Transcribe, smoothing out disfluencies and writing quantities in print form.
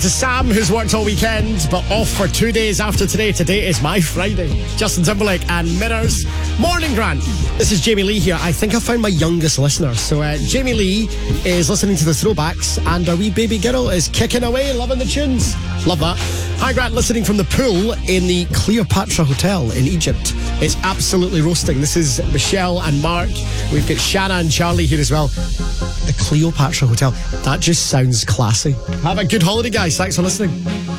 To Sam, who's worked all weekend, but off for 2 days after today. Today is my Friday. Justin Timberlake and Mirrors. Morning, Grant. This is Jamie Lee here. I think I found my youngest listener. So Jamie Lee is listening to the throwbacks, and our wee baby girl is kicking away, loving the tunes. Love that. Hi, Grant, listening from the pool in the Cleopatra Hotel in Egypt. It's absolutely roasting. This is Michelle and Mark. We've got Shanna and Charlie here as well. The Cleopatra Hotel. That just sounds classy. Have a good holiday, guys. Thanks for listening.